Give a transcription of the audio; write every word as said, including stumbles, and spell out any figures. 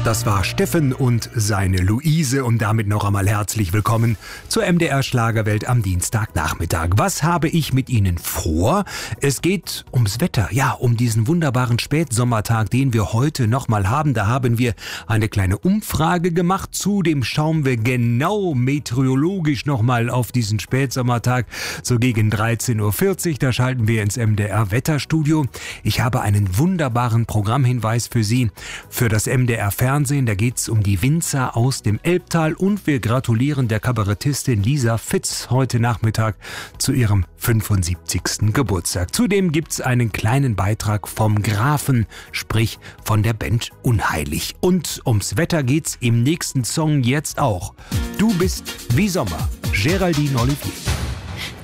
Das war Steffen und seine Luise und damit noch einmal herzlich willkommen zur M D R Schlagerwelt am Dienstagnachmittag. Was habe ich mit Ihnen vor? Es geht ums Wetter, ja, um diesen wunderbaren Spätsommertag, den wir heute nochmal haben. Da haben wir eine kleine Umfrage gemacht. Zudem schauen wir genau meteorologisch nochmal auf diesen Spätsommertag, so gegen dreizehn Uhr vierzig. Da schalten wir ins M D R Wetterstudio. Ich habe einen wunderbaren Programmhinweis für Sie, für das M D R Fernsehen. Da geht es um die Winzer aus dem Elbtal und wir gratulieren der Kabarettistin Lisa Fitz heute Nachmittag zu ihrem fünfundsiebzigsten Geburtstag. Zudem gibt es einen kleinen Beitrag vom Grafen, sprich von der Band Unheilig. Und ums Wetter geht's im nächsten Song jetzt auch. Du bist wie Sommer, Géraldine Olivier.